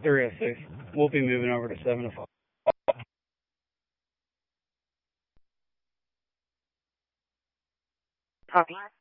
306. We'll be moving over to 705. Copy.